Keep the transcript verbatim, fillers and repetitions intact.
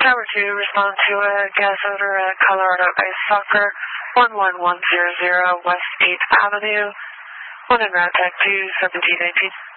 Tower two, respond to a gas odor at Colorado Ice Soccer, one one one zero zero West eighth Avenue, one in route tech two, seventeen eighteen.